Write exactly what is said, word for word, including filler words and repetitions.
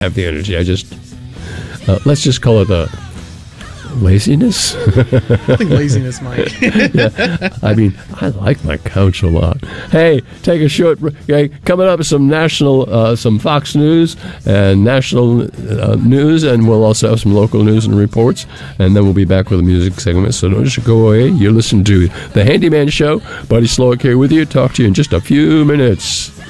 have the energy. I just, uh, let's just call it a laziness. I think laziness, Mike. Yeah. I mean, I like my couch a lot. Hey, take a short. Okay, coming up, some national, uh, some Fox News and national uh, news, and we'll also have some local news and reports, and then we'll be back with a music segment. So don't just go away. You're listening to the Handyman Show. Buddy Slowick here with you. Talk to you in just a few minutes.